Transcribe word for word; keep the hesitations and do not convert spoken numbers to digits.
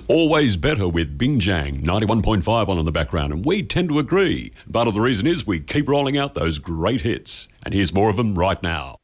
always better with Bing Jang, ninety-one point five on in the background, and we tend to agree. Part of the reason is we keep rolling out those great hits, and here's more of them right now.